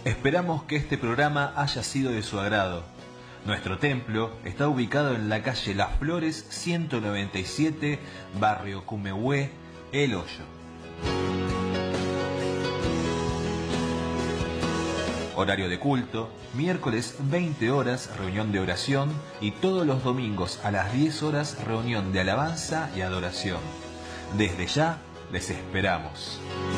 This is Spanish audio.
Esperamos que este programa haya sido de su agrado. Nuestro templo está ubicado en la calle Las Flores 197, barrio Cumehué, El Hoyo. Horario de culto: miércoles 20 horas reunión de oración y todos los domingos a las 10 horas reunión de alabanza y adoración. Desde ya les esperamos.